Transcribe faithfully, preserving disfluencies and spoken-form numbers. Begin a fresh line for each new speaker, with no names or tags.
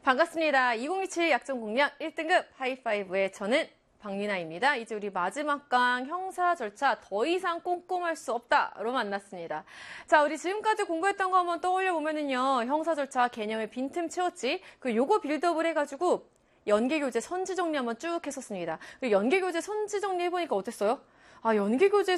반갑습니다. 이천이십칠 약정공략 일 등급 하이파이브의 저는 박리나입니다. 이제 우리 마지막 강 형사 절차 더 이상 꼼꼼할 수 없다로 만났습니다. 자, 우리 지금까지 공부했던 거 한번 떠올려 보면은요. 형사 절차 개념의 빈틈 채웠지. 그 요거 빌드업을 해가지고 연계교재 선지 정리 한번 쭉 했었습니다. 그 연계교재 선지 정리 해보니까 어땠어요? 아, 연계교재